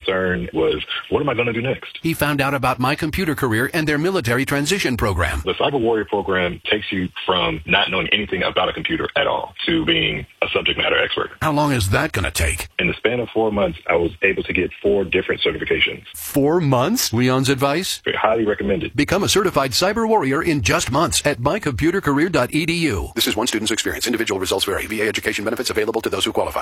concern was, what am I going to do next? He found out about My Computer Career and their military transition program. The Cyber Warrior program takes you from not knowing anything about a computer at all to being a subject matter expert. How long is that going to take? In the span of 4 months, I was able to get 4 different certifications. 4 months? Leon's advice? Very highly recommended. Become a certified cyber warrior in just months at mycomputercareer.edu. This is one student's experience. Individual results vary. VA education benefits available to those who qualify.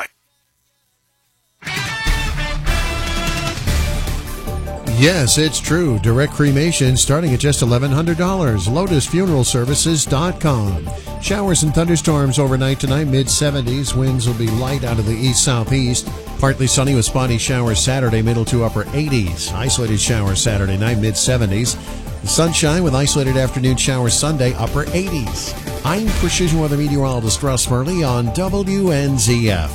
Yes, it's true. Direct cremation starting at just $1,100. LotusFuneralServices.com. Showers and thunderstorms overnight tonight, mid-70s. Winds will be light out of the east-southeast. Partly sunny with spotty showers Saturday, middle to upper 80s. Isolated showers Saturday night, mid-70s. Sunshine with isolated afternoon showers Sunday, upper 80s. I'm Precision Weather Meteorologist Russ Murley on WNZF.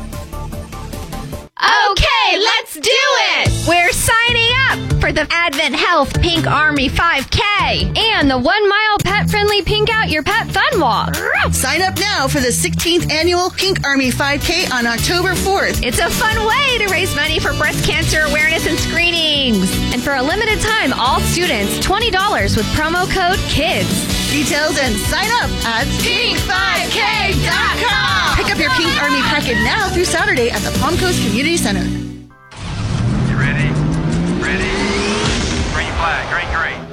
Okay, let's do it! We're signing up for the Advent Health Pink Army 5K and the 1 mile pet-friendly Pink Out Your Pet Fun Walk. Sign up now for the 16th annual Pink Army 5K on October 4th. It's a fun way to raise money for breast cancer awareness and screenings. And for a limited time, all students, $20 with promo code KIDS. Details and sign up at pink5k.com. Pick up your Pink Army packet now through Saturday at the Palm Coast Community Center. You ready? Ready? Green flag, green.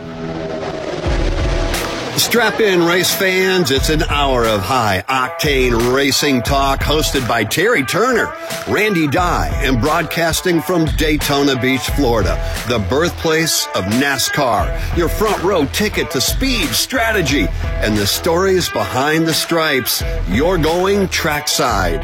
Strap in, race fans. It's an hour of high-octane racing talk hosted by Terry Turner, Randy Dye, and broadcasting from Daytona Beach, Florida, the birthplace of NASCAR. Your front row ticket to speed, strategy, and the stories behind the stripes. You're going trackside.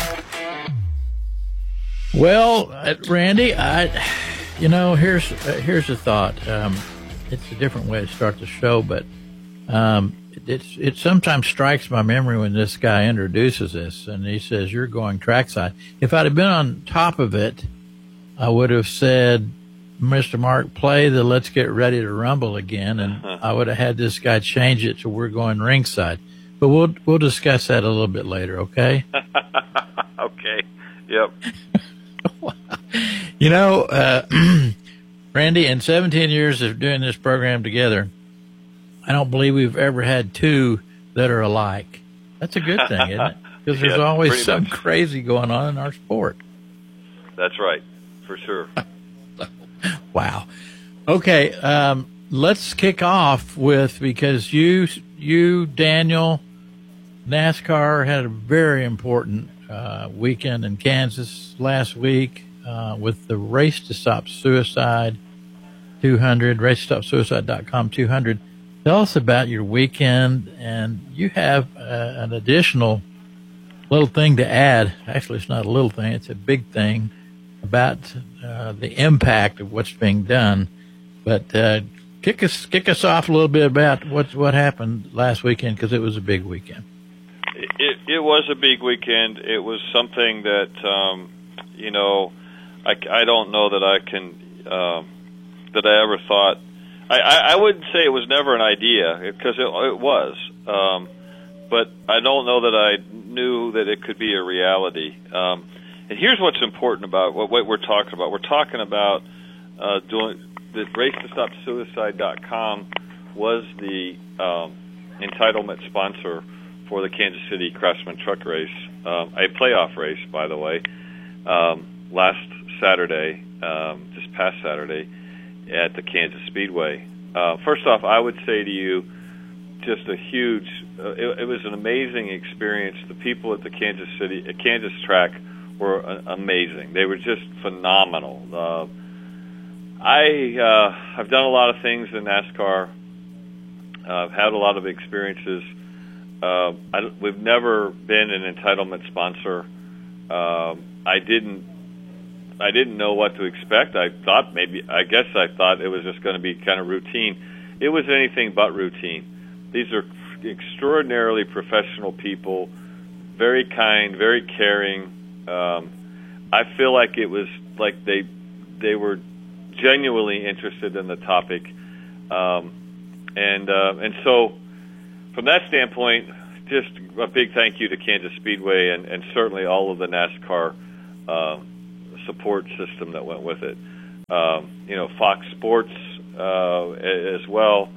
Well, Randy, here's a thought. It's a different way to start the show, but it sometimes strikes my memory when this guy introduces this and he says, you're going trackside. If I'd have been on top of it, I would have said, Mr. Mark, play the Let's Get Ready to Rumble again. And I would have had this guy change it to we're going ringside. But we'll discuss that a little bit later. Okay. Okay. Yep. Randy, in 17 years of doing this program together, I don't believe we've ever had two that are alike. That's a good thing, isn't it? Because there's always something crazy going on in our sport. That's right, for sure. Wow. Okay, let's kick off with, because you, Daniel, NASCAR had a very important weekend in Kansas last week with the Race to Stop Suicide 200, racestopsuicide.com 200. Tell us about your weekend, and you have an additional little thing to add. Actually, it's not a little thing; it's a big thing about the impact of what's being done. But kick us off a little bit about what happened last weekend, because it was a big weekend. It was a big weekend. It was something that I don't know that I can that I ever thought. I wouldn't say it was never an idea, because it was, but I don't know that I knew that it could be a reality. And here's what's important about what we're talking about. We're talking about doing the racetostopsuicide.com was the entitlement sponsor for the Kansas City Craftsman Truck Race, a playoff race, by the way, last Saturday, this past Saturday, at the Kansas Speedway. First off, I would say to you, just a huge, it was an amazing experience. The people at the Kansas track were amazing. They were just phenomenal. I've done a lot of things in NASCAR. I've had a lot of experiences. We've never been an entitlement sponsor. I didn't know what to expect. I guess I thought it was just going to be kind of routine. It was anything but routine. These are extraordinarily professional people, very kind, very caring. I feel like it was like they were genuinely interested in the topic, and so from that standpoint, just a big thank you to Kansas Speedway and certainly all of the NASCAR support system that went with it. Fox Sports as well.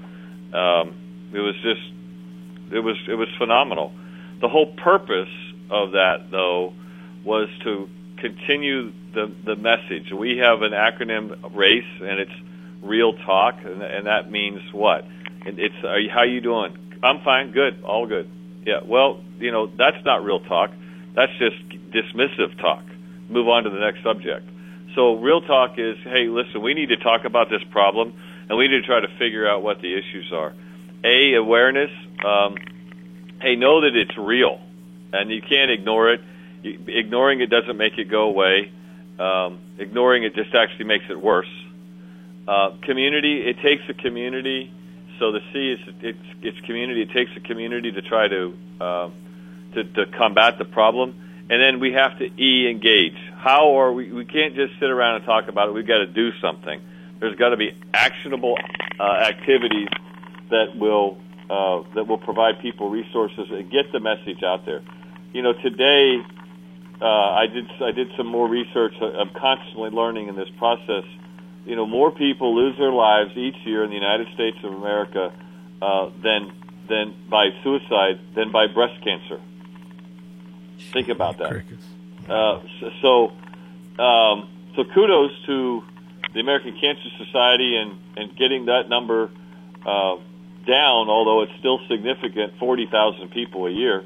It was phenomenal. The whole purpose of that, though, was to continue the message. We have an acronym RACE, and it's Real Talk, and that means what? It's how you doing? I'm fine, good, all good. Yeah, well, that's not real talk. That's just dismissive talk. Move on to the next subject. So real talk is, hey, listen, we need to talk about this problem, and we need to try to figure out what the issues are. Awareness. Hey, know that it's real, and you can't ignore it. Ignoring it doesn't make it go away. Ignoring it just actually makes it worse. Community. It takes a community. So the C is it's community. It takes a community to try to combat the problem, and then we have to engage. How are we can't just sit around and talk about it. We've got to do something. There's got to be actionable activities that will provide people resources and get the message out there. Today I did some more research. I'm constantly learning in this process. More people lose their lives each year in the United States of America than by suicide than by breast cancer. Think about that. So kudos to the American Cancer Society and getting that number down, although it's still significant, 40,000 people a year.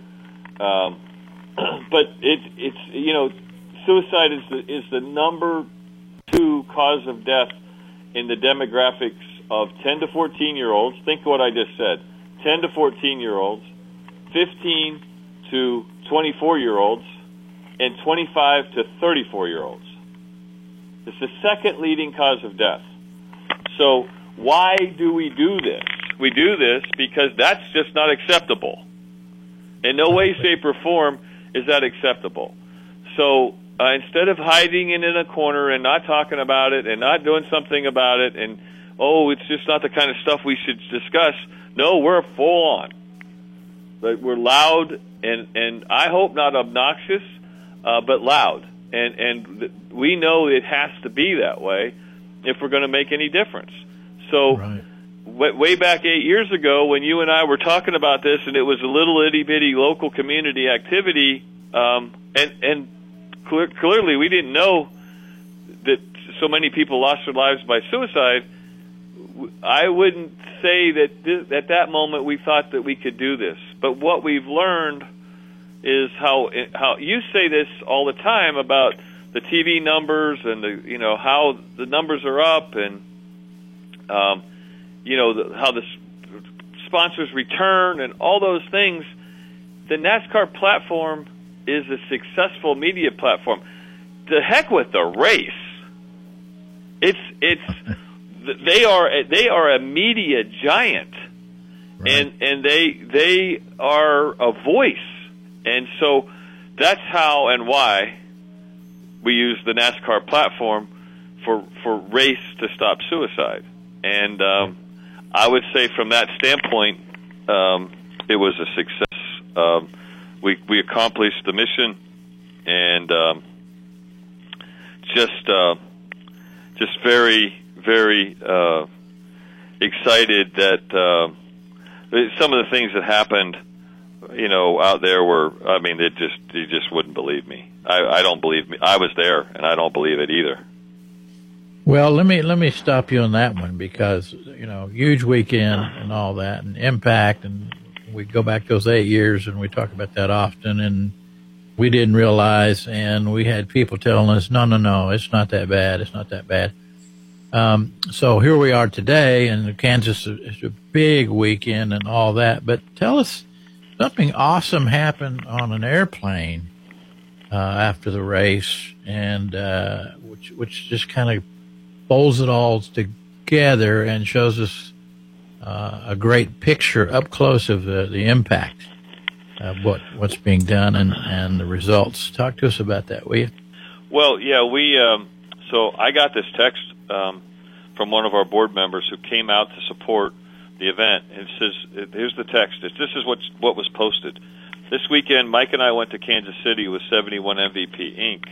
But it's suicide is the number 2 cause of death in the demographics of 10 to 14-year-olds. Think of what I just said. 10 to 14-year-olds, 15 to 24-year-olds, and 25 to 34-year-olds. It's the second leading cause of death. So why do we do this? We do this because that's just not acceptable. In no way, shape, or form is that acceptable. So instead of hiding it in a corner and not talking about it and not doing something about it and, it's just not the kind of stuff we should discuss, no, we're full on. But we're loud and I hope not obnoxious, but loud. And we know it has to be that way if we're going to make any difference. So way back 8 years ago when you and I were talking about this and it was a little itty-bitty local community activity, and clearly we didn't know that so many people lost their lives by suicide, I wouldn't say that at that moment we thought that we could do this. But what we've learned is how you say this all the time about the TV numbers and how the numbers are up and how the sponsors return and all those things. The NASCAR platform is a successful media platform. To heck with the race. They are a media giant, and they are a voice. And so that's how and why we use the NASCAR platform for Race to Stop Suicide. And I would say from that standpoint, it was a success. We accomplished the mission, and just very, very excited that some of the things that happened, out there were, you just wouldn't believe me. I don't believe me. I was there, and I don't believe it either. Well, let me stop you on that one because, huge weekend and all that and impact, and we go back those 8 years and we talk about that often, and we didn't realize, and we had people telling us, no, it's not that bad. It's not that bad. So here we are today, and Kansas is a big weekend and all that. But tell us, something awesome happened on an airplane after the race, and which just kind of pulls it all together and shows us a great picture up close of the impact of what's being done and the results. Talk to us about that, will you? Well, yeah, so I got this text from one of our board members who came out to support the event. And it says, here's the text. This is what was posted. This weekend, Mike and I went to Kansas City with 71 MVP Inc.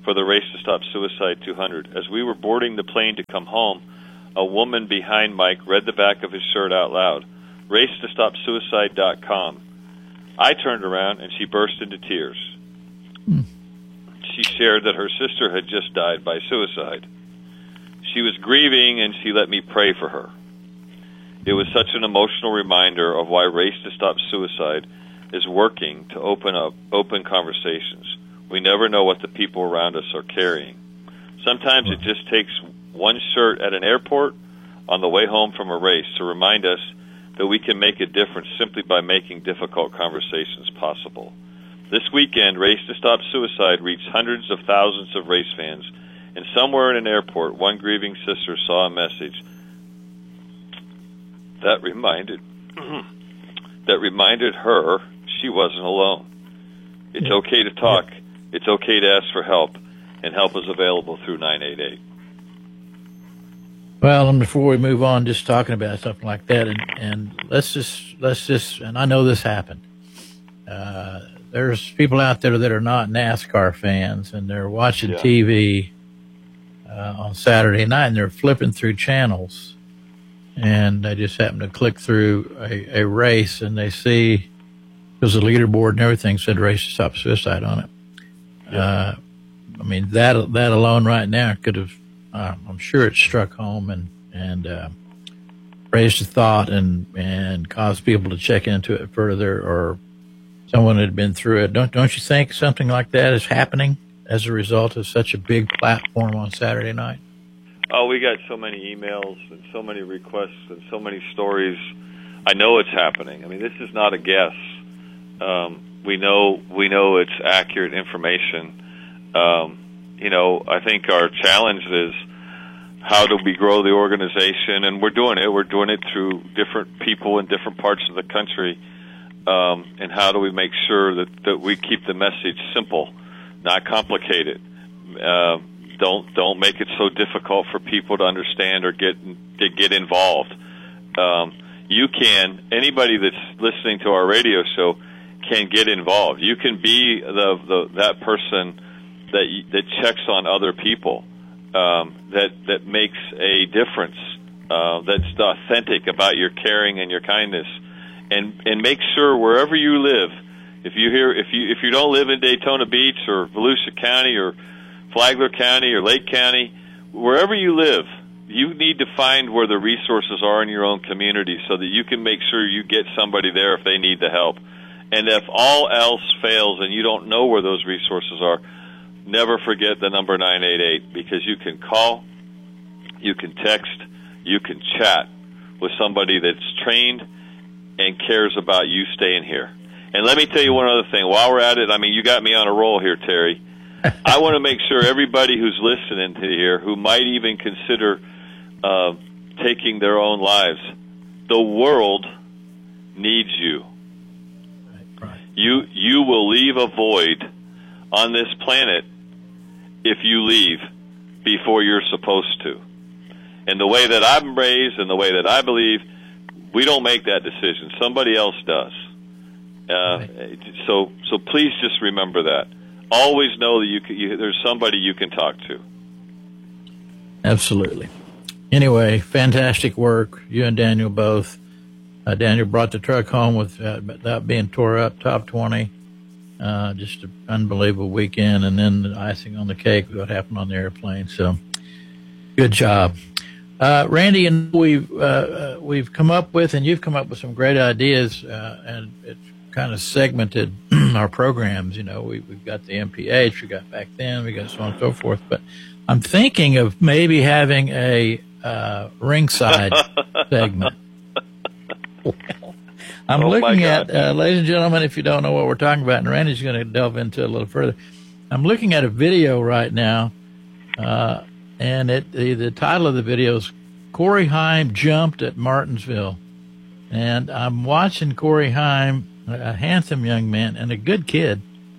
for the Race to Stop Suicide 200. As we were boarding the plane to come home, a woman behind Mike read the back of his shirt out loud, racetostopsuicide.com. I turned around and she burst into tears. She shared that her sister had just died by suicide. She was grieving and she let me pray for her. It was such an emotional reminder of why Race to Stop Suicide is working to open conversations. We never know what the people around us are carrying. Sometimes it just takes one shirt at an airport on the way home from a race to remind us that we can make a difference simply by making difficult conversations possible. This weekend, Race to Stop Suicide reached hundreds of thousands of race fans, and somewhere in an airport, one grieving sister saw a message that reminded her she wasn't alone. It's okay to talk. It's okay to ask for help, and help is available through 988. Well, and before we move on, just talking about something like that, and let's just, and I know this happened. There's people out there that are not NASCAR fans, and they're watching TV on Saturday night, and they're flipping through channels, and they just happen to click through a race, and they see, because the leaderboard and everything said Race to Stop Suicide on it. I mean, that alone right now could have, I'm sure it struck home and raised a thought and caused people to check into it further, or someone had been through it. Don't you think something like that is happening as a result of such a big platform on Saturday night? Oh, we got so many emails and so many requests and so many stories. I know it's happening. I mean, this is not a guess. We know it's accurate information. I think our challenge is how do we grow the organization, and we're doing it. We're doing it through different people in different parts of the country. And how do we make sure that we keep the message simple, not complicated? Don't make it so difficult for people to understand or get involved. Anybody that's listening to our radio show can get involved. You can be that person that checks on other people, that makes a difference, that's authentic about your caring and your kindness. And make sure wherever you live, if you don't live in Daytona Beach or Volusia County or Flagler County or Lake County, wherever you live, you need to find where the resources are in your own community so that you can make sure you get somebody there if they need the help. And if all else fails and you don't know where those resources are, never forget the number 988, because you can call, you can text, you can chat with somebody that's trained and cares about you staying here. And let me tell you one other thing. While we're at it, I mean, you got me on a roll here, Terry. I want to make sure everybody who's listening to here, who might even consider taking their own lives, the world needs you. Right. You will leave a void on this planet if you leave before you're supposed to. And the way that I'm raised and the way that I believe, we don't make that decision. Somebody else does. So please just remember that. Always know that there's somebody you can talk to. Absolutely. Anyway, fantastic work. You and Daniel both. Daniel brought the truck home without being tore up, top 20. Just an unbelievable weekend. And then the icing on the cake, what happened on the airplane. So good job. Randy, and we've come up with, and you've come up with some great ideas, and it's kind of segmented our programs. You know, we've got the MPH, we got Back Then, we got so on and so forth. But I'm thinking of maybe having a ringside segment. I'm looking at, ladies and gentlemen, if you don't know what we're talking about, and Randy's going to delve into it a little further, I'm looking at a video right now. And the title of the video is Corey Heim Jumped at Martinsville. And I'm watching Corey Heim, a handsome young man and a good kid,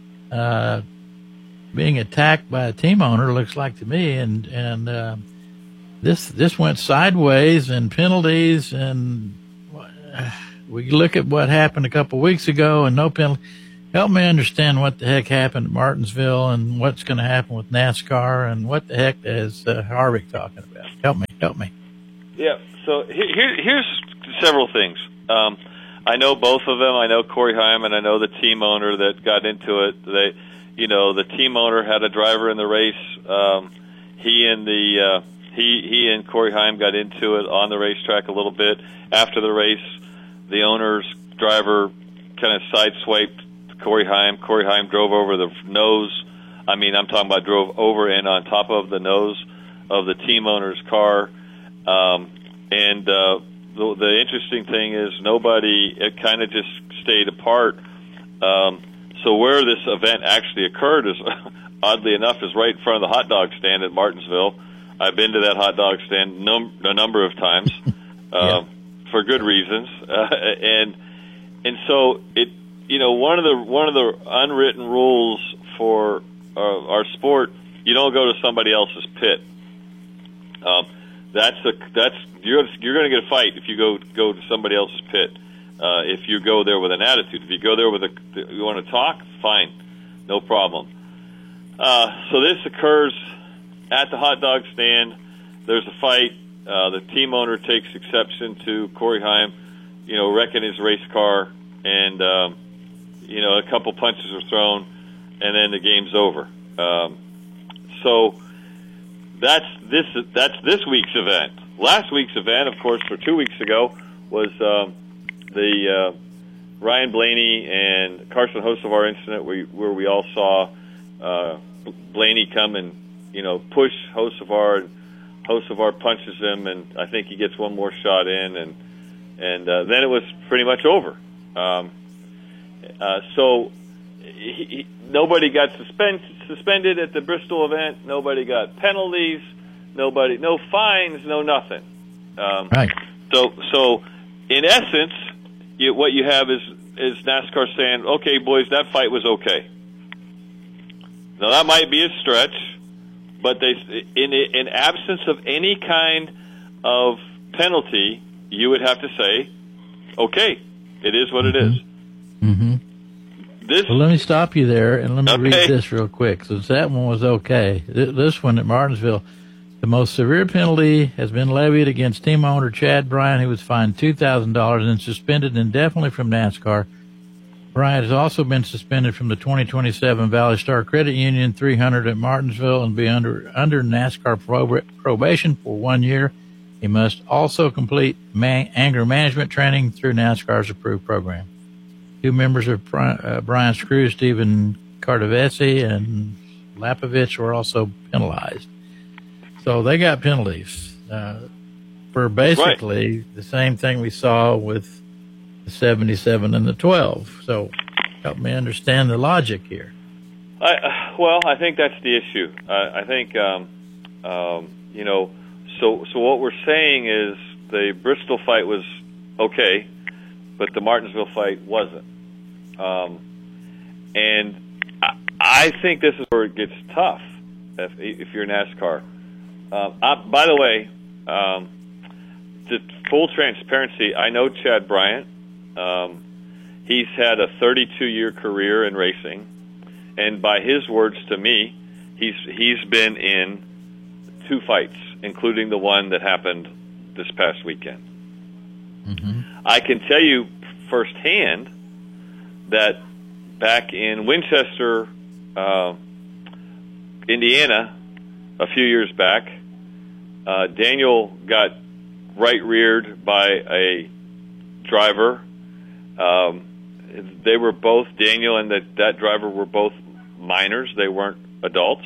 being attacked by a team owner, looks like to me. And this went sideways and penalties. And we look at what happened a couple weeks ago and no penalty. Help me understand what the heck happened at Martinsville and what's going to happen with NASCAR and what the heck is Harvick talking about. Help me. Yeah, so here's several things. I know both of them. I know Corey Heim and I know the team owner that got into it. The team owner had a driver in the race. He and Corey Heim got into it on the racetrack a little bit. After the race, the owner's driver kind of sideswiped Corey Heim. Corey Heim drove over the nose. I'm talking about drove over and on top of the nose of the team owner's car. The interesting thing is it kind of just stayed apart. So where this event actually occurred is, oddly enough, is right in front of the hot dog stand at Martinsville. I've been to that hot dog stand a number of times for good reasons, and so it. One of the unwritten rules for our sport, you don't go to somebody else's pit. You're going to get a fight if you go to somebody else's pit. If you go there with an attitude, if you go there you want to talk, fine, no problem. So this occurs at the hot dog stand. There's a fight. The team owner takes exception to Corey Heim, wrecking his race car, and a couple punches are thrown, and then the game's over. So that's this week's event. Last week's event, of course, for 2 weeks ago, was the Ryan Blaney and Carson Hocevar incident, where we all saw Blaney come and push Hocevar, and Hocevar punches him, and I think he gets one more shot in, and then it was pretty much over. So nobody got suspended at the Bristol event. Nobody got penalties. No fines. No nothing. Right. So in essence, what you have is NASCAR saying, "Okay, boys, that fight was okay." Now that might be a stretch, but in absence of any kind of penalty, you would have to say, "Okay, it is what it is." Mm-hmm. Well, let me stop you there, and let me read this real quick. Since that one was okay, this one at Martinsville, the most severe penalty has been levied against team owner Chad Bryant, who was fined $2,000 and suspended indefinitely from NASCAR. Bryant has also been suspended from the 2027 Valley Star Credit Union 300 at Martinsville and be under NASCAR probation for 1 year. He must also complete anger management training through NASCAR's approved program. 2 members of Bryant's crew, Stephen Cardavesi and Lapovich, were also penalized. So they got penalties for basically the same thing we saw with the 77 and the 12. So help me understand the logic here. I think that's the issue. I think, so what we're saying is the Bristol fight was okay, but the Martinsville fight wasn't. And I think this is where it gets tough if you're NASCAR. By the way, to full transparency, I know Chad Bryant. He's had a 32-year career in racing, and by his words to me, he's been in 2 fights, including the one that happened this past weekend. Mm-hmm. I can tell you firsthand that back in Winchester, Indiana, a few years back, Daniel got right-reared by a driver. They were both, Daniel and that driver were both minors. They weren't adults.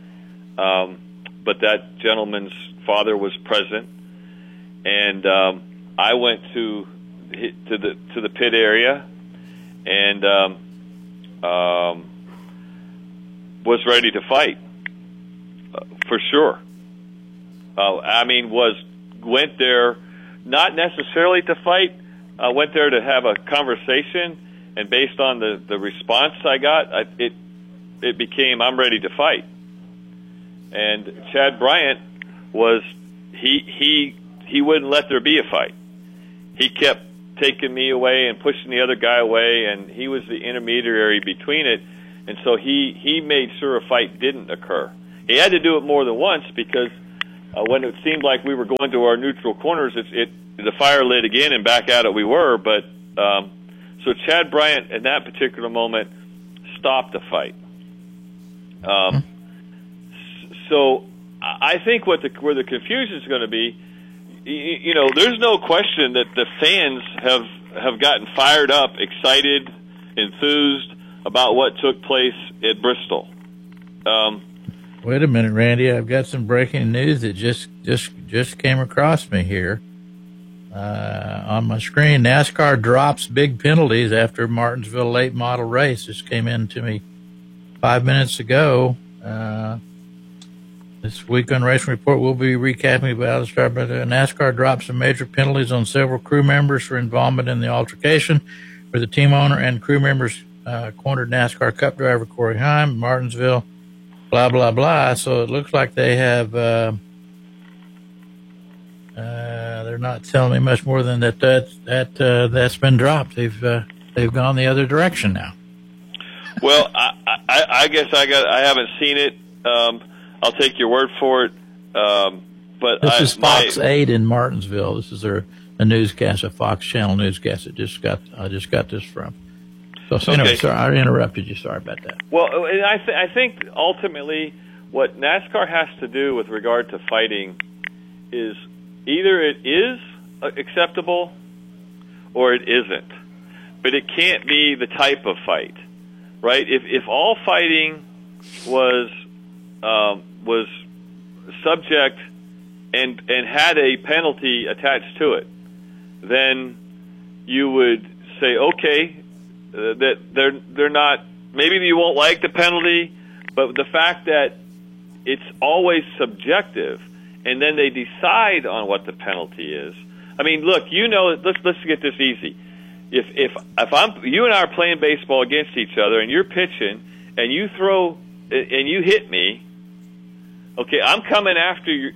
But that gentleman's father was present. And I went to the pit area and was ready to fight for sure. Went there not necessarily to fight. I went there to have a conversation, and based on the response I got, it became I'm ready to fight. And Chad Bryant was he wouldn't let there be a fight. He kept taking me away and pushing the other guy away, and he was the intermediary between it, and so he made sure a fight didn't occur. He had to do it more than once because when it seemed like we were going to our neutral corners, the fire lit again, and back at it we were. But so Chad Bryant, in that particular moment, stopped the fight. So I think where the confusion is going to be, you know, there's no question that the fans have gotten fired up, excited, enthused about what took place at Bristol. Wait a minute, Randy. I've got some breaking news that just came across me here on my screen. NASCAR drops big penalties after Martinsville late model race. This came in to me 5 minutes ago. This week on Racing Report, we'll be recapping about the start. But NASCAR dropped some major penalties on several crew members for involvement in the altercation, where the team owner and crew members cornered NASCAR Cup driver Corey Heim, Martinsville, blah, blah, blah. So it looks like they have, they're not telling me much more than that's been dropped. They've gone the other direction now. Well, I guess I haven't seen it. I'll take your word for it. But this is Fox 8 in Martinsville. This is a newscast, a Fox Channel newscast. I just got this from. So anyway, sorry, I interrupted you. Sorry about that. Well, I think ultimately what NASCAR has to do with regard to fighting is either it is acceptable or it isn't. But it can't be the type of fight, right? If all fighting was subject and had a penalty attached to it, then you would say, okay, that they're not. Maybe you won't like the penalty, but the fact that it's always subjective, and then they decide on what the penalty is. I mean, look, you know, let's get this easy. If you and I are playing baseball against each other, and you're pitching, and you throw and you hit me, okay, I'm coming after you.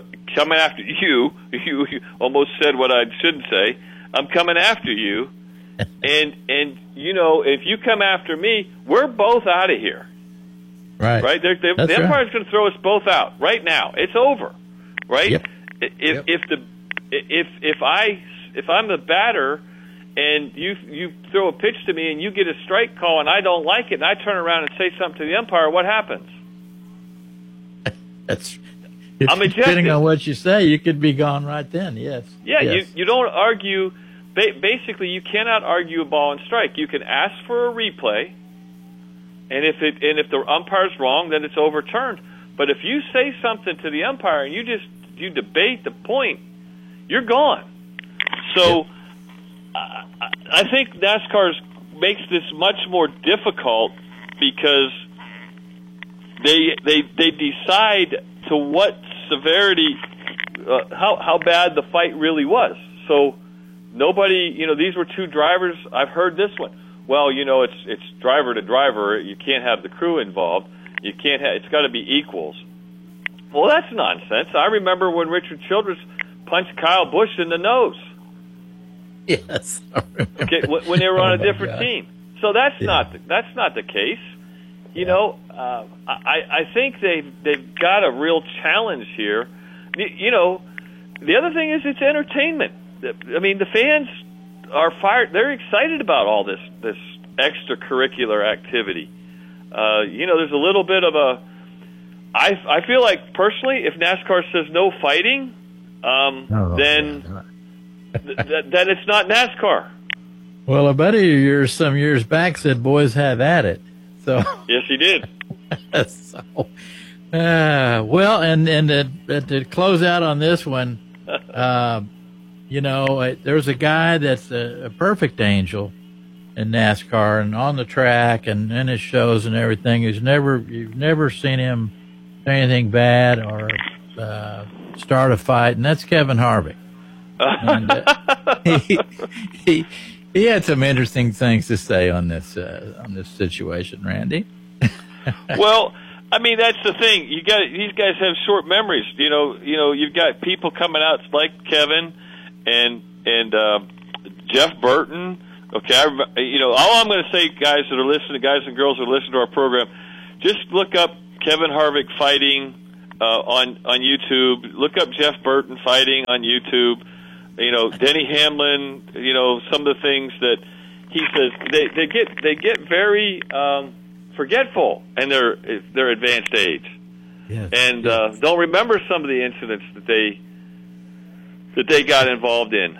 You almost said what I shouldn't say. I'm coming after you, and you know, if you come after me, we're both out of here. Right. The umpire's going to throw us both out right now. It's over. Right. Yep. If I'm the batter and you throw a pitch to me and you get a strike call and I don't like it and I turn around and say something to the umpire, what happens? I'm ejected. Depending on what you say, you could be gone right then. Yes. Yeah. Yes. You don't argue. Basically, you cannot argue a ball and strike. You can ask for a replay, and if the umpire's wrong, then it's overturned. But if you say something to the umpire and you debate the point, you're gone. So I think NASCAR makes this much more difficult because they decide to what severity, how bad the fight really was. So nobody, you know, these were two drivers. I've heard this one. Well, you know, it's driver to driver. You can't have the crew involved. You can't have. It's got to be equals. Well, that's nonsense. I remember when Richard Childress punched Kyle Busch in the nose. Yes. Okay, when they were on a different team. So that's not the case. You know, I think they've got a real challenge here. You know, the other thing is it's entertainment. I mean, the fans are fired. They're excited about all this extracurricular activity. You know, there's a little bit of a. I feel like personally, if NASCAR says no fighting, then it's not NASCAR. Well, a buddy of yours some years back said, "Boys, have at it." So yes, he did. So, well, and to close out on this one, you know, there's a guy that's a perfect angel in NASCAR and on the track and in his shows and everything. You've never seen him do anything bad or start a fight, and that's Kevin Harvick. And, he had some interesting things to say on this situation, Randy. Well, I mean, that's the thing. These guys have short memories. You know, you've got people coming out like Kevin and Jeff Burton. Okay, all I'm going to say, guys that are listening, guys and girls that are listening to our program, just look up Kevin Harvick fighting on YouTube. Look up Jeff Burton fighting on YouTube. Denny Hamlin. Some of the things that he says, they get very forgetful in their advanced age, yes. And don't remember some of the incidents that they got involved in.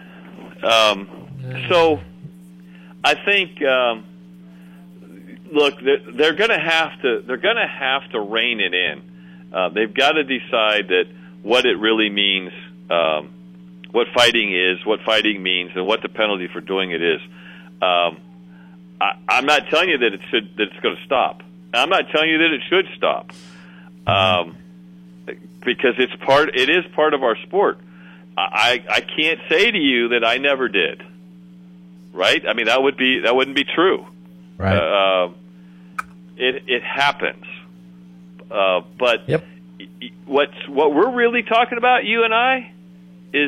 So I think, look, they're going to have to rein it in. They've got to decide that what it really means, what fighting is, what fighting means, and what the penalty for doing it is. I'm not telling you that it's going to stop. I'm not telling you that it should stop, because it is part of our sport. I can't say to you that I never did. Right? I mean, that wouldn't be true. Right. It happens. But yep. What we're really talking about, you and I, is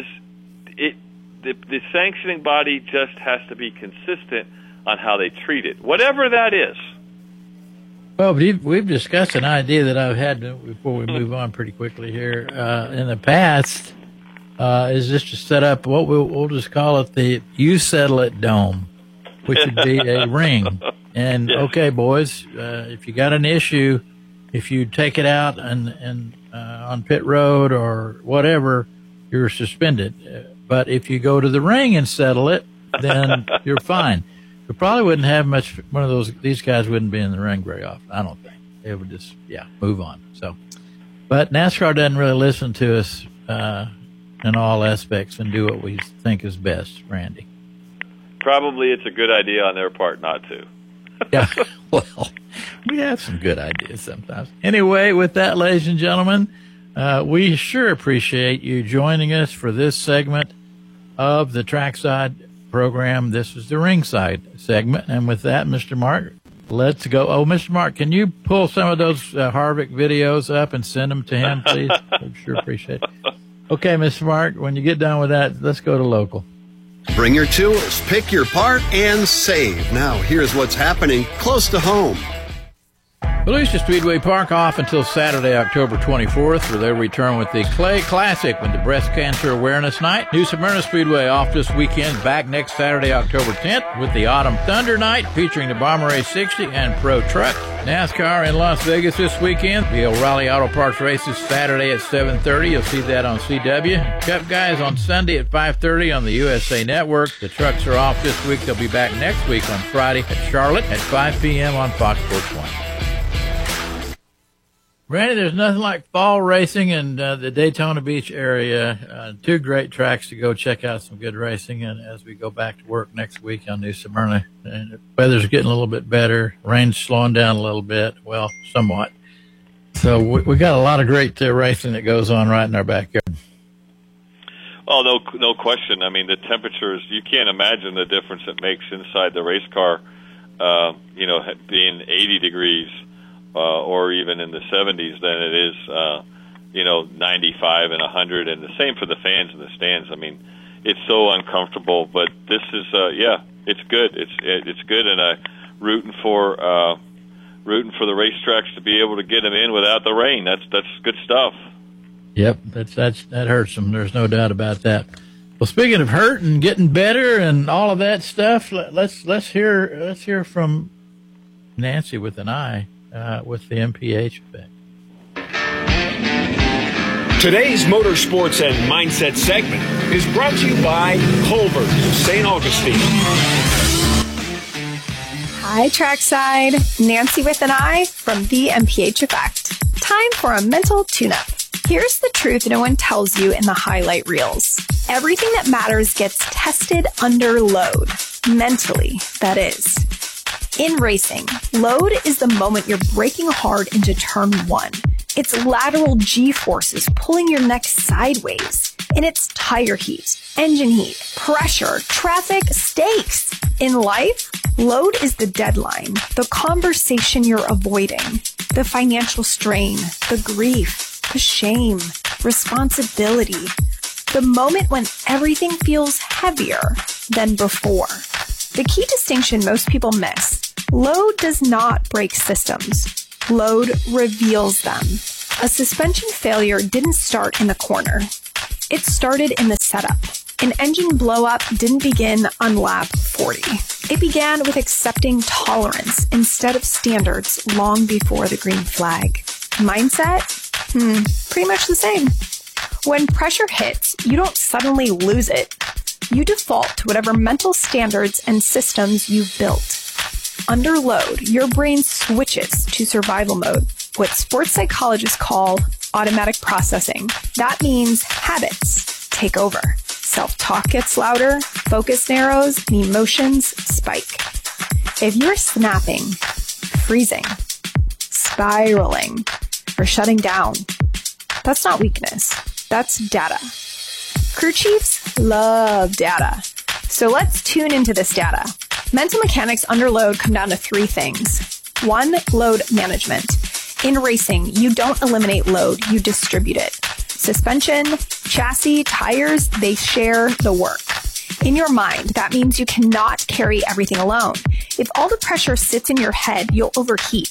the sanctioning body just has to be consistent on how they treat it, whatever that is. Well, we've discussed an idea that I've had before we move on pretty quickly here in the past. Is just to set up what we'll just call it the You Settle It Dome, which would be a ring. And yes. Okay, boys, if you got an issue, if you take it out and on pit road or whatever, you're suspended. But if you go to the ring and settle it, then you're fine. We probably wouldn't have much. One of those. These guys wouldn't be in the ring very often. I don't think they would just move on. So, but NASCAR doesn't really listen to us. In all aspects, and do what we think is best, Randy. Probably it's a good idea on their part not to. Yeah, well, we have some good ideas sometimes. Anyway, with that, ladies and gentlemen, we sure appreciate you joining us for this segment of the Trackside program. This is the Ringside segment, and with that, Mr. Mark, let's go. Oh, Mr. Mark, can you pull some of those Harvick videos up and send them to him, please? We sure appreciate it. Okay, Mr. Mark, when you get done with that, let's go to local. Bring your tools, pick your part, and save. Now, here's what's happening close to home. Volusia Speedway Park off until Saturday, October 24th, where they'll return with the Clay Classic with the Breast Cancer Awareness Night. New Smyrna Speedway off this weekend, back next Saturday, October 10th, with the Autumn Thunder Night featuring the Bomber A60 and Pro Truck. NASCAR in Las Vegas this weekend. The O'Reilly Auto Parts races Saturday at 7:30. You'll see that on CW. Cup Guys on Sunday at 5:30 on the USA Network. The trucks are off this week. They'll be back next week on Friday at Charlotte at 5 p.m. on Fox Sports 1. Randy, there's nothing like fall racing in the Daytona Beach area. Two great tracks to go check out some good racing. And as we go back to work next week on New Smyrna, and the weather's getting a little bit better. Rain's slowing down a little bit. Well, somewhat. So we got a lot of great racing that goes on right in our backyard. Oh, no question. I mean, the temperatures, you can't imagine the difference it makes inside the race car, being 80 degrees. Or even in the 70s than it is, 95 and 100, and the same for the fans in the stands. I mean, it's so uncomfortable, but this is, it's good. It's good, and I'm rooting for the racetracks to be able to get them in without the rain. That's good stuff. Yep, that hurts them. There's no doubt about that. Well, speaking of hurt and getting better and all of that stuff, let's hear from Nancy with an I. With the MPH effect. Today's Motorsports and Mindset segment is brought to you by Culver's St. Augustine. Hi, Trackside. Nancy with an I from the MPH effect. Time for a mental tune-up. Here's the truth no one tells you in the highlight reels. Everything that matters gets tested under load. Mentally, that is. In racing, load is the moment you're braking hard into turn one. It's lateral G-forces pulling your neck sideways. And it's tire heat, engine heat, pressure, traffic, stakes. In life, load is the deadline, the conversation you're avoiding, the financial strain, the grief, the shame, responsibility. The moment when everything feels heavier. than before. The key distinction most people miss: load does not break systems. Load reveals them. A suspension failure didn't start in the corner. It started in the setup. An engine blow-up didn't begin on lap 40. It began with accepting tolerance instead of standards long before the green flag. Mindset? Pretty much the same. When pressure hits, you don't suddenly lose it. You default to whatever mental standards and systems you've built. Under load, your brain switches to survival mode, what sports psychologists call automatic processing. That means habits take over. Self-talk gets louder, focus narrows, and emotions spike. If you're snapping, freezing, spiraling, or shutting down, that's not weakness. That's data. Crew chiefs love data. So let's tune into this data. Mental mechanics under load come down to three things. 1, load management. In racing, you don't eliminate load, you distribute it. Suspension, chassis, tires, they share the work. In your mind, that means you cannot carry everything alone. If all the pressure sits in your head, you'll overheat.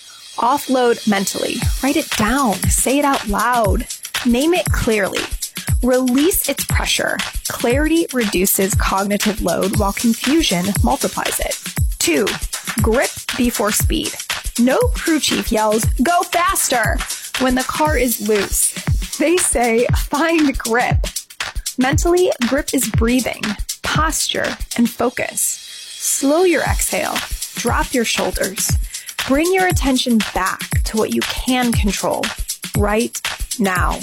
Offload mentally. Write it down. Say it out loud. Name it clearly. Release its pressure. Clarity reduces cognitive load while confusion multiplies it. 2, grip before speed. No crew chief yells, "Go faster!" when the car is loose. They say, "Find grip." Mentally, grip is breathing, posture, and focus. Slow your exhale. Drop your shoulders. Bring your attention back to what you can control right now.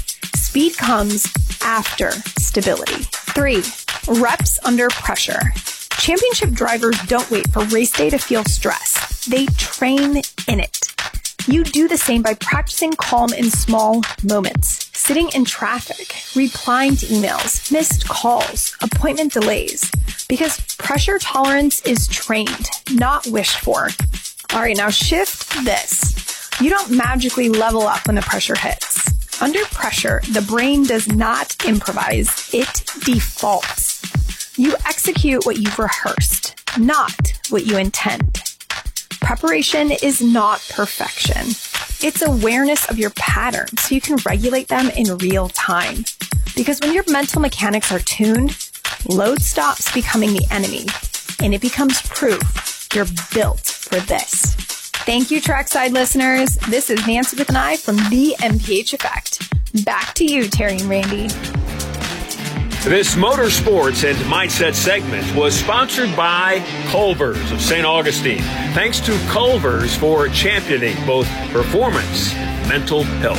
Speed comes after stability. 3, reps under pressure. Championship drivers don't wait for race day to feel stress. They train in it. You do the same by practicing calm in small moments. Sitting in traffic, replying to emails, missed calls, appointment delays. Because pressure tolerance is trained, not wished for. All right, now shift this. You don't magically level up when the pressure hits. Under pressure, the brain does not improvise, it defaults. You execute what you've rehearsed, not what you intend. Preparation is not perfection. It's awareness of your patterns so you can regulate them in real time. Because when your mental mechanics are tuned, load stops becoming the enemy, and it becomes proof you're built for this. Thank you, Trackside listeners. This is Nancy with an I from the MPH Effect. Back to you, Terry and Randy. This Motorsports and Mindset segment was sponsored by Culver's of St. Augustine. Thanks to Culver's for championing both performance and mental health.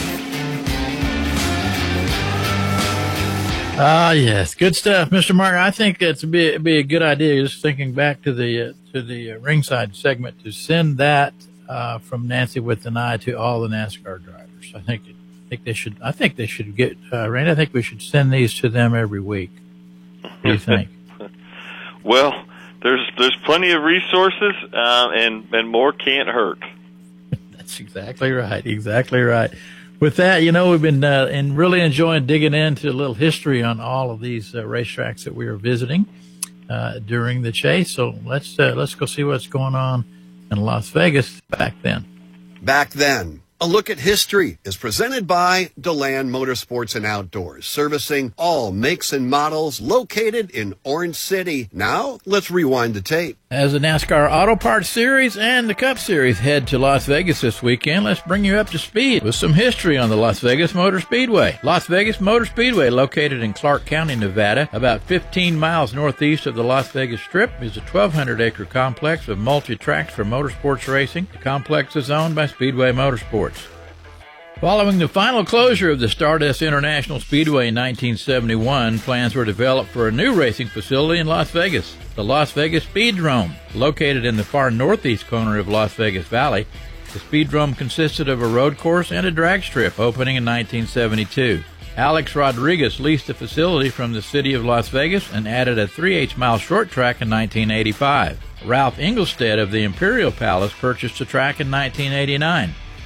Yes, good stuff, Mr. Mark. I think it'd be a good idea, just thinking back to the ringside segment, to send that from Nancy with an I to all the NASCAR drivers. I think they should get Randy. I think we should send these to them every week. What do you think? Well, there's plenty of resources, and more can't hurt. That's exactly right. Exactly right. With that, we've been really enjoying digging into a little history on all of these racetracks that we are visiting during the chase. So let's go see what's going on in Las Vegas back then. Back then. A look at history is presented by DeLand Motorsports and Outdoors, servicing all makes and models located in Orange City. Now, let's rewind the tape. As the NASCAR Auto Parts Series and the Cup Series head to Las Vegas this weekend, let's bring you up to speed with some history on the Las Vegas Motor Speedway. Las Vegas Motor Speedway, located in Clark County, Nevada, about 15 miles northeast of the Las Vegas Strip, is a 1,200-acre complex of multi-tracks for motorsports racing. The complex is owned by Speedway Motorsports. Following the final closure of the Stardust International Speedway in 1971, plans were developed for a new racing facility in Las Vegas, the Las Vegas Speedrome. Located in the far northeast corner of Las Vegas Valley, the Speedrome consisted of a road course and a drag strip, opening in 1972. Alex Rodriguez leased the facility from the city of Las Vegas and added a 3/8-mile short track in 1985. Ralph Engelstad of the Imperial Palace purchased the track in 1989.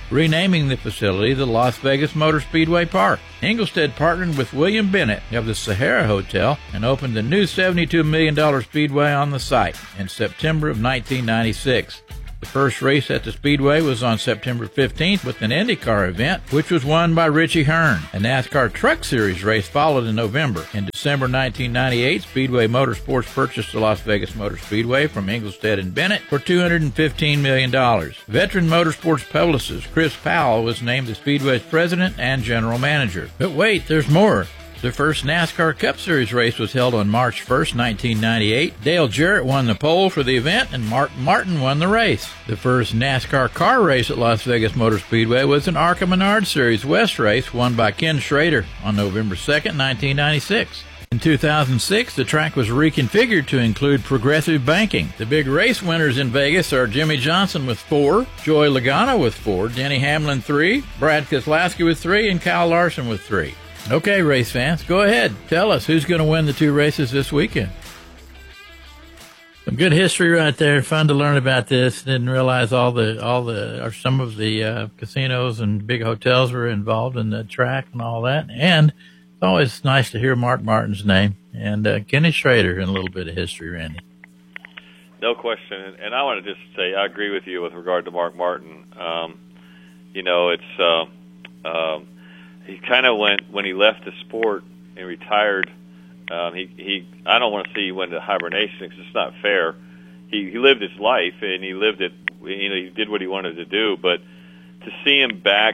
renaming the facility the Las Vegas Motor Speedway Park. Ingolstadt partnered with William Bennett of the Sahara Hotel and opened the new $72 million speedway on the site in September of 1996. The first race at the Speedway was on September 15th with an IndyCar event, which was won by Richie Hearn. A NASCAR Truck Series race followed in November. In December 1998, Speedway Motorsports purchased the Las Vegas Motor Speedway from Ingolstadt and Bennett for $215 million. Veteran motorsports publicist Chris Powell was named the Speedway's president and general manager. But wait, there's more. The first NASCAR Cup Series race was held on March 1st, 1998. Dale Jarrett won the pole for the event, and Mark Martin won the race. The first NASCAR car race at Las Vegas Motor Speedway was an ARCA Menard Series West race won by Ken Schrader on November 2nd, 1996. In 2006, the track was reconfigured to include progressive banking. The big race winners in Vegas are Jimmy Johnson with 4, Joey Logano with 4, Denny Hamlin 3, Brad Keselowski with 3, and Kyle Larson with 3. Okay, race fans, go ahead. Tell us who's going to win the 2 races this weekend. Some good history right there. Fun to learn about this. Didn't realize some of the casinos and big hotels were involved in the track and all that. And it's always nice to hear Mark Martin's name and Kenny Schrader in a little bit of history, Randy. No question. And I want to just say I agree with you with regard to Mark Martin. He kind of went, when he left the sport and retired, I don't want to say he went into hibernation because it's not fair. He lived his life and he lived it, he did what he wanted to do, but to see him back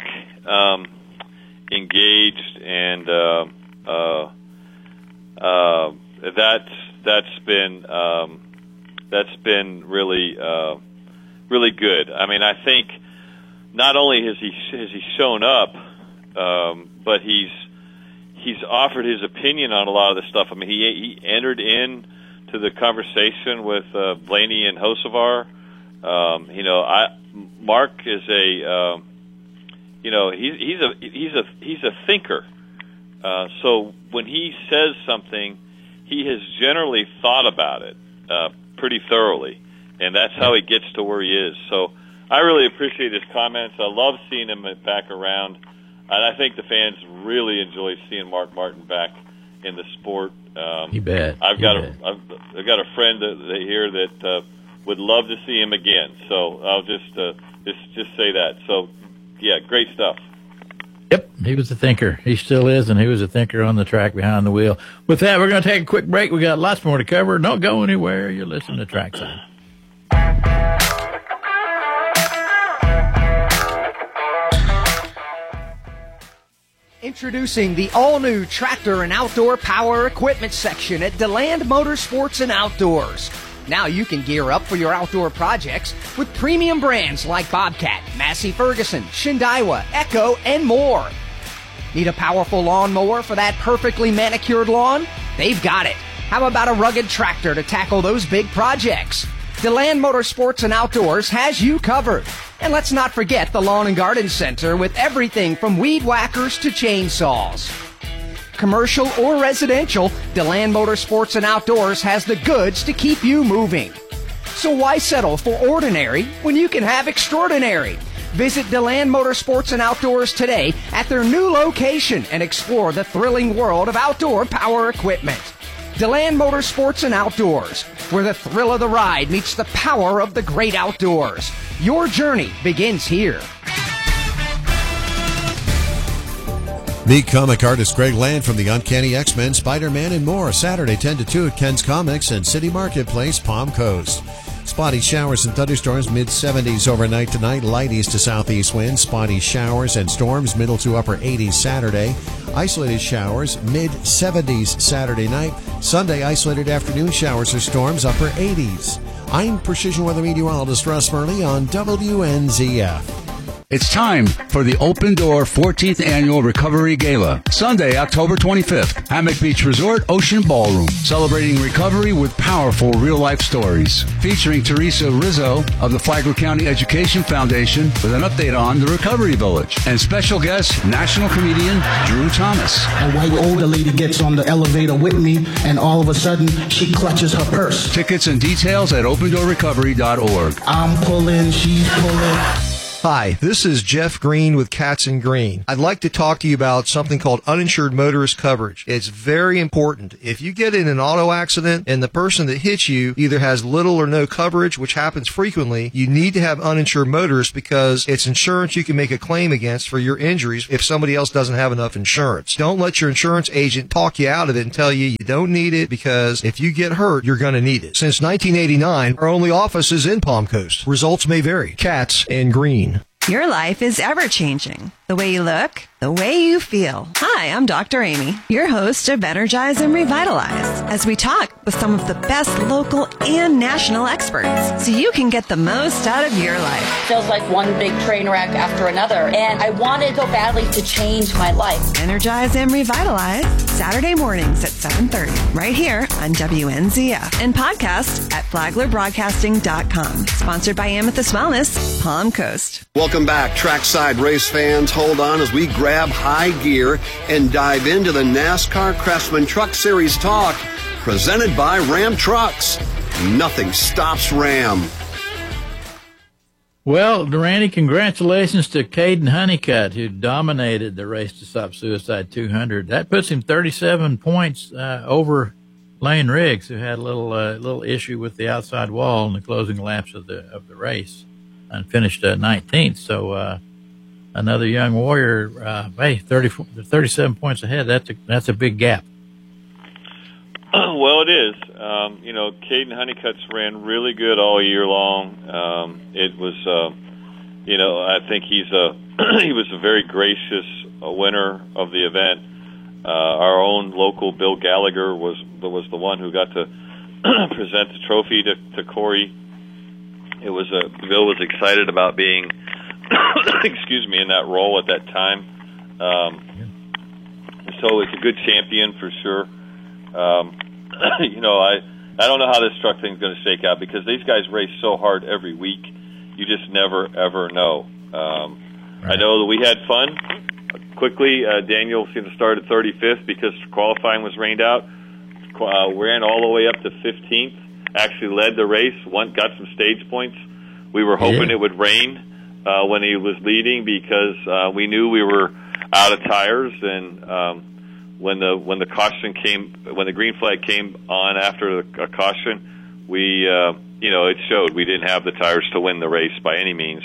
engaged and that's been really really good. I mean, I think not only has he shown up, but he's offered his opinion on a lot of the stuff. I mean, he entered in to the conversation with Blaney and Hocevar. Mark is he's a thinker. So when he says something, he has generally thought about it pretty thoroughly, and that's how he gets to where he is. So I really appreciate his comments. I love seeing him back around. And I think the fans really enjoy seeing Mark Martin back in the sport. You bet. I've got a friend here that would love to see him again. So I'll just say that. So yeah, great stuff. Yep, he was a thinker. He still is, and he was a thinker on the track behind the wheel. With that, we're going to take a quick break. We got lots more to cover. Don't go anywhere. You're listening to Trackside. Introducing the all-new tractor and outdoor power equipment section at DeLand Motorsports and Outdoors. Now you can gear up for your outdoor projects with premium brands like Bobcat, Massey Ferguson, Shindaiwa, Echo, and more. Need a powerful lawnmower for that perfectly manicured lawn? They've got it. How about a rugged tractor to tackle those big projects? DeLand Motorsports and Outdoors has you covered. And let's not forget the Lawn and Garden Center with everything from weed whackers to chainsaws. Commercial or residential, DeLand Motorsports and Outdoors has the goods to keep you moving. So why settle for ordinary when you can have extraordinary? Visit DeLand Motorsports and Outdoors today at their new location and explore the thrilling world of outdoor power equipment. DeLand Motorsports and Outdoors, where the thrill of the ride meets the power of the great outdoors. Your journey begins here. Meet comic artist Greg Land from the Uncanny X-Men, Spider-Man, and more. Saturday 10 to 2 at Ken's Comics and City Marketplace, Palm Coast. Spotty showers and thunderstorms, mid-70s overnight tonight. Light east to southeast winds. Spotty showers and storms, middle to upper 80s Saturday. Isolated showers, mid-70s Saturday night. Sunday, isolated afternoon showers or storms, upper 80s. I'm Precision Weather Meteorologist Russ Murley on WNZF. It's time for the Open Door 14th Annual Recovery Gala, Sunday, October 25th, Hammock Beach Resort Ocean Ballroom, celebrating recovery with powerful real-life stories. Featuring Teresa Rizzo of the Flagler County Education Foundation with an update on the Recovery Village. And special guest, national comedian Drew Thomas. A white older lady gets on the elevator with me, and all of a sudden, she clutches her purse. Tickets and details at opendoorrecovery.org. I'm pulling, she's pulling. Hi, this is Jeff Green with Cats and Green. I'd like to talk to you about something called uninsured motorist coverage. It's very important. If you get in an auto accident and the person that hits you either has little or no coverage, which happens frequently, you need to have uninsured motorists because it's insurance you can make a claim against for your injuries if somebody else doesn't have enough insurance. Don't let your insurance agent talk you out of it and tell you don't need it, because if you get hurt, you're going to need it. Since 1989, our only office is in Palm Coast. Results may vary. Cats and Green. Your life is ever-changing. The way you look, the way you feel. Hi, I'm Dr. Amy, your host of Energize and Revitalize, as we talk with some of the best local and national experts so you can get the most out of your life. Feels like one big train wreck after another, and I wanted so badly to change my life. Energize and Revitalize, Saturday mornings at 7:30, right here on WNZF, and podcast at flaglerbroadcasting.com. Sponsored by Amethyst Wellness, Palm Coast. Welcome back, trackside race fans. Hold on as we grab high gear and dive into the NASCAR Craftsman Truck Series talk, presented by Ram Trucks. Nothing stops Ram. Well, Randy, congratulations to Caden Honeycutt, who dominated the Race to Stop Suicide 200. That puts him 37 points over Lane Riggs, who had a little issue with the outside wall in the closing laps of the race, and finished 19th. So another young warrior, 37 points ahead. That's a big gap. Well, it is. Caden Honeycutt's ran really good all year long. It was, I think he was a very gracious winner of the event. Our own local Bill Gallagher was the one who got to present the trophy to Corey. Bill was excited about being, in that role at that time. So it's a good champion for sure. I don't know how this truck thing's going to shake out, because these guys race so hard every week. You just never, ever know. I know that we had fun. Quickly, Daniel started 35th because qualifying was rained out. Ran all the way up to 15th. Actually led the race. Got some stage points. We were hoping it would rain when he was leading, because we knew we were out of tires, and when the caution came, when the green flag came on after a caution, we it showed we didn't have the tires to win the race by any means.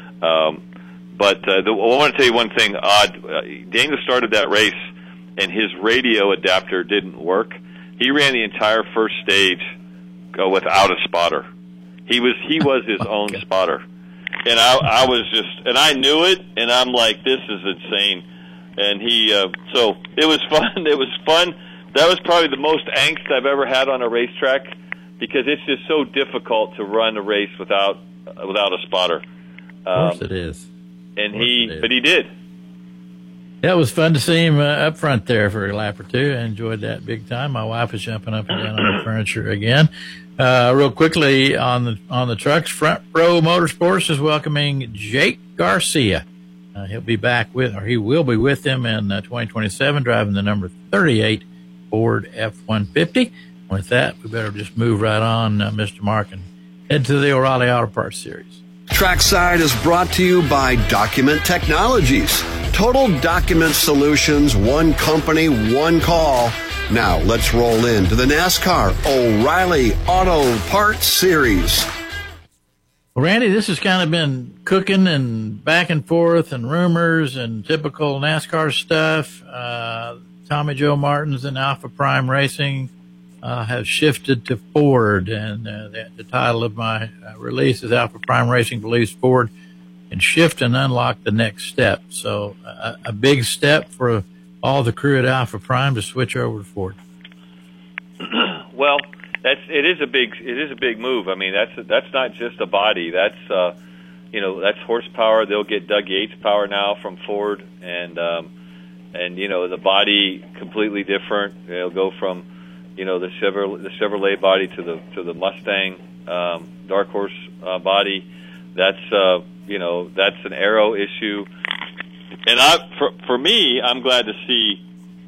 But I want to tell you one thing odd. Daniel started that race, and his radio adapter didn't work. He ran the entire first stage without a spotter. He was his own spotter, and I was just, and I knew it, and I'm like, this is insane. And so it was fun. It was fun. That was probably the most angst I've ever had on a racetrack, because it's just so difficult to run a race without a spotter. Of course it is. And but he did. Yeah, it was fun to see him up front there for a lap or two. I enjoyed that big time. My wife was jumping up and down on the furniture again. Real quickly on the trucks, Front Row Motorsports is welcoming Jake Garcia. He will be with them in 2027, driving the number 38 Ford F-150. With that, we better just move right on, Mr. Mark, and head to the O'Reilly Auto Parts Series. Trackside is brought to you by Document Technologies. Total Document Solutions, one company, one call. Now let's roll into the NASCAR O'Reilly Auto Parts Series. Well, Randy, this has kind of been cooking and back and forth and rumors and typical NASCAR stuff. Tommy Joe Martins and Alpha Prime Racing have shifted to Ford, and the title of my release is Alpha Prime Racing believes Ford can shift and unlock the next step. So a big step for all the crew at Alpha Prime to switch over to Ford. Well, it is a big move. I mean, that's not just a body. That's that's horsepower. They'll get Doug Yates power now from Ford, and the body completely different. They'll go from the Chevrolet body to the Mustang Dark Horse body. That's that's an aero issue, and for me, I'm glad to see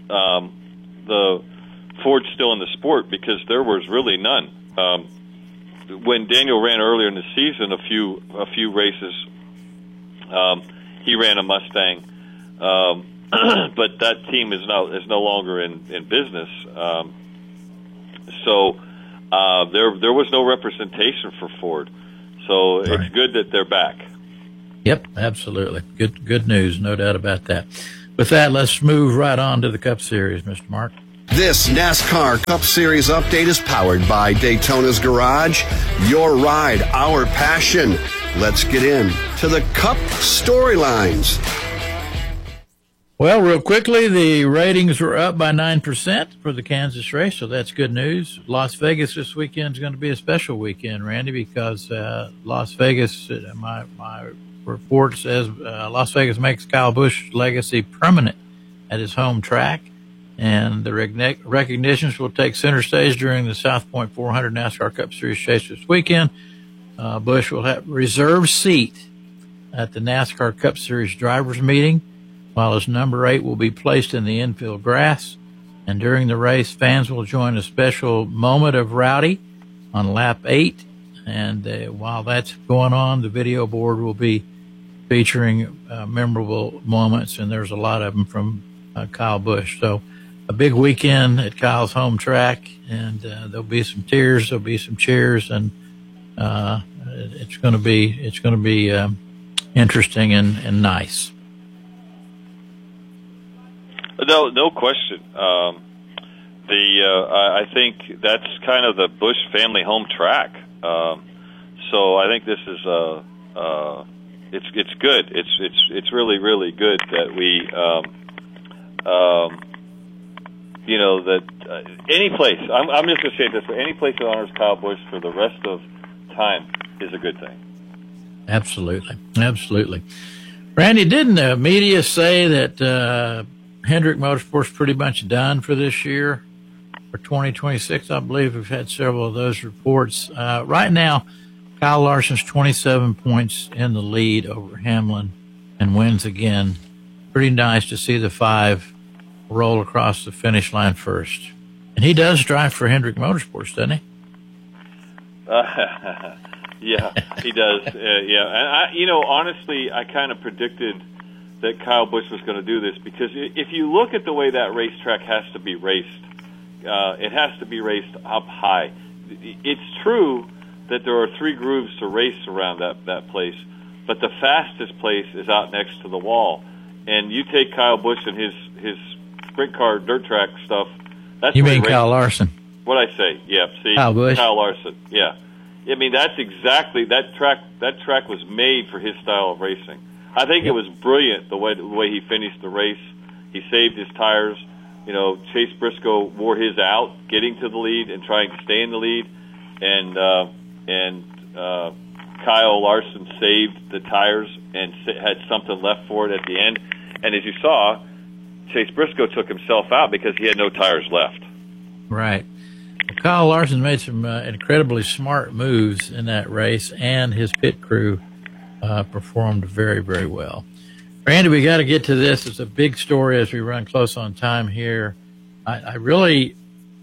the Ford still in the sport, because there was really none. When Daniel ran earlier in the season, a few races He ran a Mustang, but that team is no longer in business. So there was no representation for Ford. So it's good that they're back. Yep, absolutely. Good news, no doubt about that. With that, let's move right on to the Cup Series, Mr. Mark. This NASCAR Cup Series update is powered by Daytona's Garage. Your ride, our passion. Let's get into the Cup storylines. Well, real quickly, the ratings were up by 9% for the Kansas race, so that's good news. Las Vegas this weekend is going to be a special weekend, Randy, because Las Vegas, my report says Las Vegas makes Kyle Busch's legacy permanent at his home track, and the recognitions will take center stage during the South Point 400 NASCAR Cup Series chase this weekend. Busch will have a reserved seat at the NASCAR Cup Series drivers meeting, while his number 8 will be placed in the infield grass. And during the race, fans will join a special moment of rowdy on lap 8. And while that's going on, the video board will be featuring memorable moments, and there's a lot of them from Kyle Busch. So a big weekend at Kyle's home track, and there'll be some tears, there'll be some cheers, and it's going to be interesting and nice. No question. I think that's kind of the Busch family home track. So I think this is it's good. It's really, really good that we that any place. I'm just going to say this: any place that honors Kyle Busch for the rest of time is a good thing. Absolutely. Randy, didn't the media say that Hendrick Motorsports pretty much done for this year, for 2026? I believe we've had several of those reports. Right now, Kyle Larson's 27 points in the lead over Hamlin and wins again. Pretty nice to see the 5 roll across the finish line first. And he does drive for Hendrick Motorsports, doesn't he? Yeah, he does. And honestly, I kind of predicted that Kyle Busch was going to do this, because if you look at the way that racetrack has to be raced, it has to be raced up high. It's true that there are 3 grooves to race around that place, but the fastest place is out next to the wall. And you take Kyle Busch and his sprint car dirt track stuff. That's you mean Kyle Larson? What'd I say? Yeah, see, Kyle Busch. Kyle Larson. Yeah, I mean that's exactly that track. That track was made for his style of racing. I think it was brilliant the way he finished the race. He saved his tires. Chase Briscoe wore his out, getting to the lead and trying to stay in the lead, and Kyle Larson saved the tires and had something left for it at the end. And as you saw, Chase Briscoe took himself out because he had no tires left. Right. Well, Kyle Larson made some incredibly smart moves in that race, and his pit crew performed very, very well. Randy, we got to get to this. It's a big story as we run close on time here. I really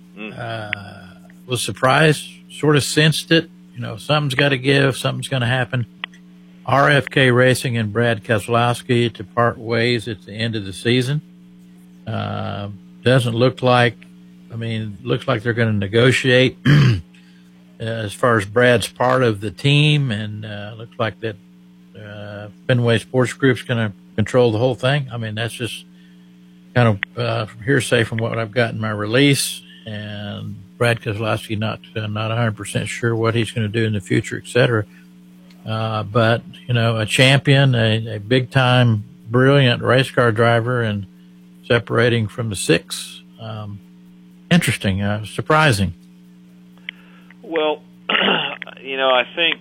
was surprised, sort of sensed it. Something's got to give, something's going to happen. RFK Racing and Brad Keselowski to part ways at the end of the season. Doesn't look like, looks like they're going to negotiate as far as Brad's part of the team, and looks like that Fenway Sports Group's going to control the whole thing. That's just kind of hearsay from what I've got in my release, and Brad Keselowski not 100% sure what he's going to do in the future, et cetera. But, a champion, a big-time, brilliant race car driver, and separating from the 6. Interesting, surprising. Well, I think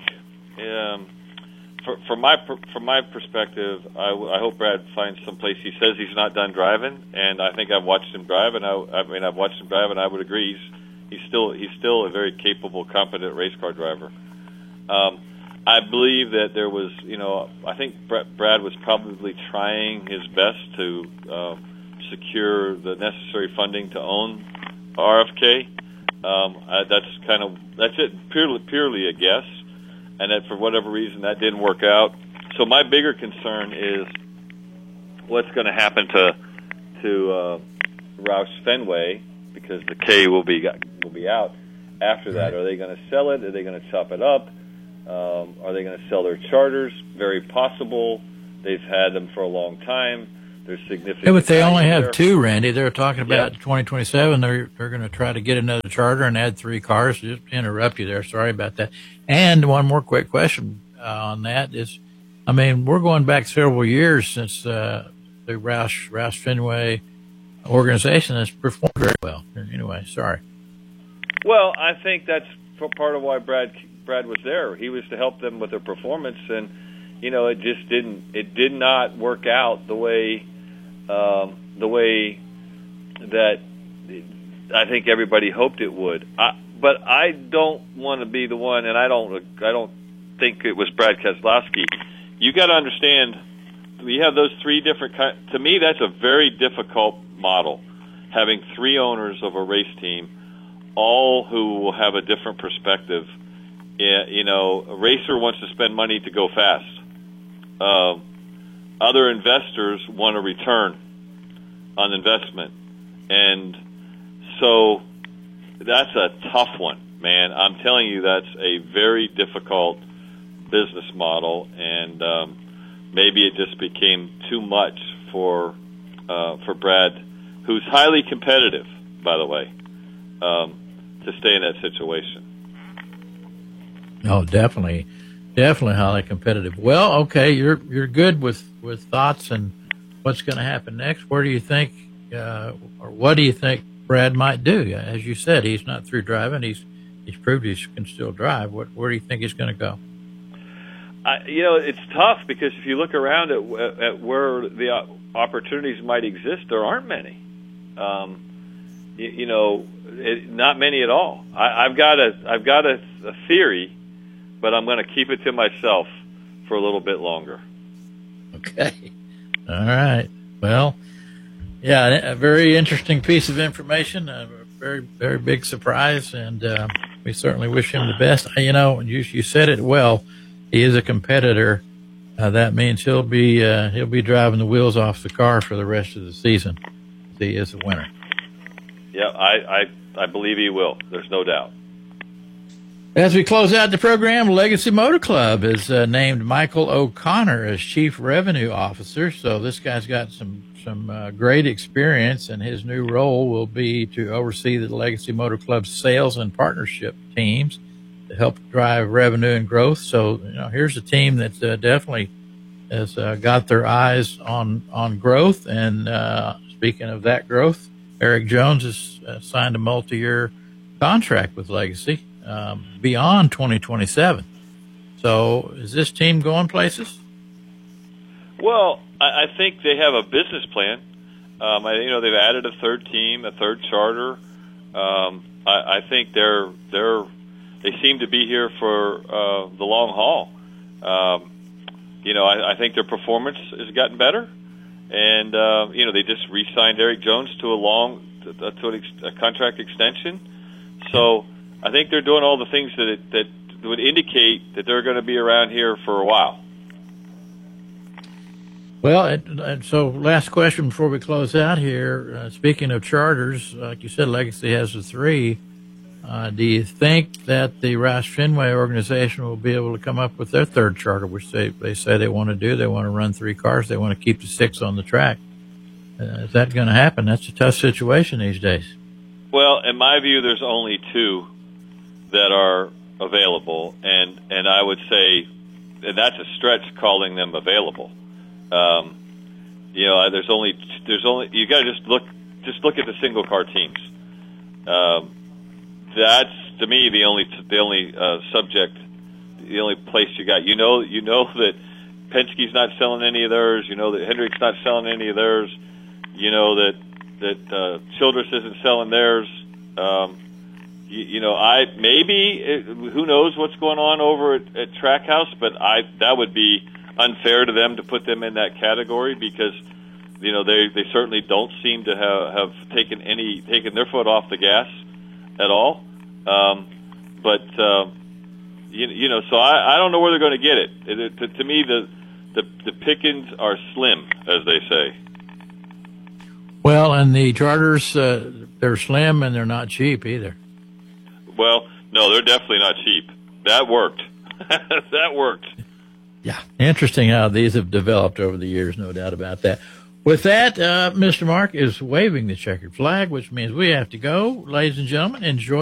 from my perspective, I hope Brad finds some place. He says he's not done driving, and I think I've watched him drive, and I've watched him drive, and I would agree he's still a very capable, competent race car driver. I believe that there was, I think Brad was probably trying his best to secure the necessary funding to own RFK. That's it, purely a guess, and that for whatever reason that didn't work out. So my bigger concern is what's going to happen to Roush Fenway, because the K will be out after that. Are they going to sell it? Are they going to chop it up? Are they going to sell their charters? Very possible. They've had them for a long time. There's significant. Yeah, but they only have there. 2, Randy. They're talking about 2027. They're going to try to get another charter and add 3 cars. Just to interrupt you there. Sorry about that. And one more quick question on that is, I mean, we're going back several years since the Roush Fenway organization has performed very well. Anyway, sorry. Well, I think that's part of why Brad was there. He was to help them with their performance, and it just did not work out the way that I think everybody hoped it would. But I don't want to be the one, and I don't think it was Brad Keselowski. You got to understand, we have those 3 different to me, that's a very difficult model, having 3 owners of a race team, all who will have a different perspective. A racer wants to spend money to go fast. Other investors want a return on investment. And so that's a tough one, man. I'm telling you, that's a very difficult business model, and maybe it just became too much for Brad, who's highly competitive, by the way, to stay in that situation. Oh, definitely highly competitive. Well, okay, you're good with thoughts and what's going to happen next. Where do you think, or what do you think Brad might do? As you said, he's not through driving. He's proved he can still drive. Where do you think he's going to go? It's tough, because if you look around at where the opportunities might exist, there aren't many. Not many at all. I've got a theory, but I'm going to keep it to myself for a little bit longer. Okay. All right. Well, yeah, a very interesting piece of information, a very, very big surprise, and we certainly wish him the best. You said it well. He is a competitor. That means he'll be driving the wheels off the car for the rest of the season. He is a winner. Yeah, I believe he will. There's no doubt. As we close out the program, Legacy Motor Club has named Michael O'Connor as Chief Revenue Officer. So this guy's got some great experience, and his new role will be to oversee the Legacy Motor Club's sales and partnership teams to help drive revenue and growth. So, here's a team that definitely has got their eyes on growth. And speaking of that growth, Eric Jones has signed a multi-year contract with Legacy beyond 2027. So is this team going places? Well, I think they have a business plan. They've added a third team, a third charter. I think they seem to be here for the long haul. I think their performance has gotten better, and they just re-signed Eric Jones to a contract extension. So I think they're doing all the things that would indicate that they're going to be around here for a while. Well, and so last question before we close out here. Speaking of charters, like you said, Legacy has the 3. Do you think that the Roush Fenway organization will be able to come up with their third charter, which they say they want to do? They want to run 3 cars. They want to keep the 6 on the track. Is that going to happen? That's a tough situation these days. Well, in my view, there's only 2 that are available, and I would say, and that's a stretch calling them available. There's only you got to just look at the single car teams. That's to me the only subject, the only place you got. You know that Penske's not selling any of theirs. You know that Hendrick's not selling any of theirs. You know that Childress isn't selling theirs. Who knows what's going on over at Trackhouse, but that would be unfair to them to put them in that category, because they certainly don't seem to have taken their foot off the gas at all. So I don't know where they're going to get it. To me, the pickings are slim, as they say. Well, and the charters, they're slim and they're not cheap either. Well, no, they're definitely not cheap. That worked. That worked. Yeah, interesting how these have developed over the years, no doubt about that. With that, Mr. Mark is waving the checkered flag, which means we have to go. Ladies and gentlemen, enjoy